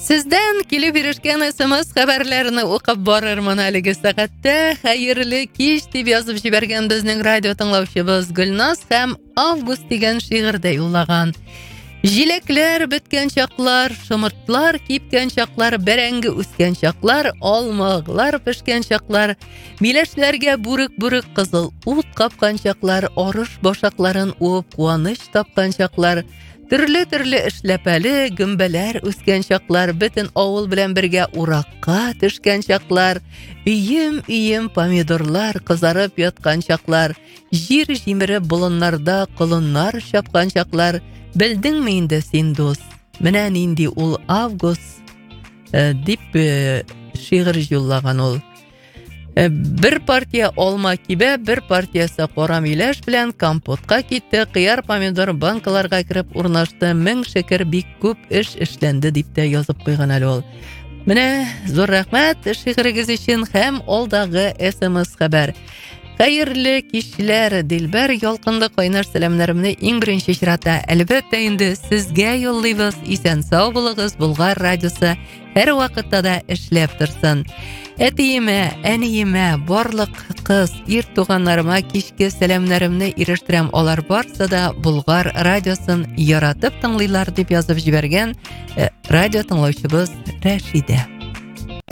Сездән килеп ирешкән СМС хәбәрләрне укып барырмын әлеге сәгатьтә. Хәерле кич дип язып җибәргән безнең радио тыңлаучыбыз Гөлназ һәм Август дигән шигырьдә юллаган. Җиләкләр беткән чаклар, шымыртлар кипкән чаклар, бәрәңге үскән чаклар, алмаглар пешкән чаклар, миләшләргә бүрек-бүрек кызыл ут капкан чаклар, арыш башакларын уып куаныч тапкан чаклар, төрле-төрле эшләпәле гөмбәләр үскән чаклар, бөтен авыл белән бергә уракка төшкән чаклар, өем помидорлар кызарып яткан чаклар, җир җимереп болыннарда колыннар чапкан чаклар. Белдеңме инде син дус? Менә нинди ул Август дип шигырь юллаган ул. Бер партия алма кибә, бер партиясы кара миләш белән компотка китте, кыяр помидор банкаларга кирип урнашты, 1000 шәкер бик күп эш эшләнде дип тә язып куйган әле ул. Менә зур рәхмәт шигырегез өчен һәм алдагы SMS хәбәр. Хәерле кичләр, Дилбәр, ялкынлы кайнар сәламнарымны иң беренче чиратта әлбәттә инде сезгә юллыйбыз. Исән сау булыгыз, Болгар радиосы һәр вакытта да эшләп торсын. Әтиемә, әниемә, барлык кыз, ир туганнарыма кичке сәламнарымны ирештерәм. Алар барса да Болгар радиосын яратып тыңлыйлар дип язып җибәргән радио тыңлаучыбыз Рәшидә.